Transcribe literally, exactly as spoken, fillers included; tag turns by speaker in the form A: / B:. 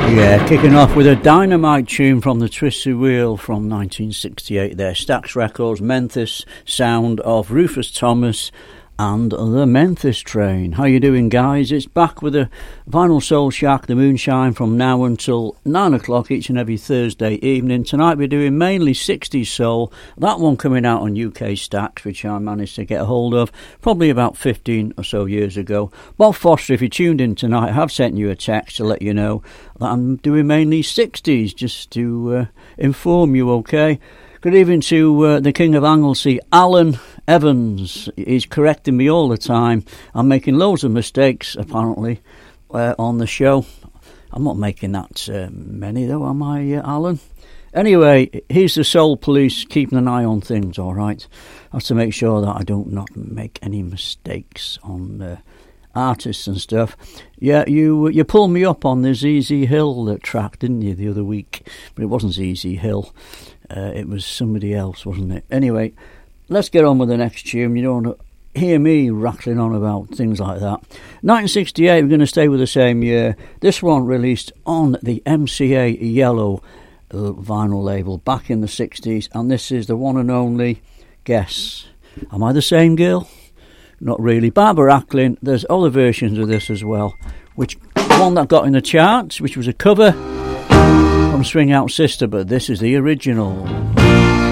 A: Yeah, kicking off with a dynamite tune from the Twisted Wheel from nineteen sixty-eight there. Stax Records, Memphis sound of Rufus Thomas and the Memphis Train. How you doing, guys? It's back with a Vinyl Soul Shack, the Moonshine, from now until nine o'clock each and every Thursday evening. Tonight we're doing mainly sixties soul. That one coming out on U K Stax, which I managed to get a hold of probably about fifteen or so years ago. Bob Foster, if you tuned in tonight, I have sent you a text to let you know that I'm doing mainly sixties, just to uh, inform you, okay? Good evening to uh, the King of Anglesey, Alan Evans. He's correcting me all the time. I'm making loads of mistakes, apparently, uh, on the show. I'm not making that uh, many, though, am I, uh, Alan? Anyway, he's the Soul Police, keeping an eye on things, all right? I have to make sure that I don't not make any mistakes on uh, artists and stuff. Yeah, you you pulled me up on the Z Z Hill track, didn't you, the other week? But it wasn't Z Z Hill. Uh, it was somebody else, wasn't it? Anyway, let's get on with the next tune. You don't want to hear me rattling on about things like that. nineteen sixty-eight, we're going to stay with the same year. This one released on the M C A Yellow uh, vinyl label back in the sixties. And this is the one and only, guess, am I the same girl? Not really. Barbara Acklin. There's other versions of this as well. Which one that got in the charts, which was a cover from Swing Out Sister, but this is the original.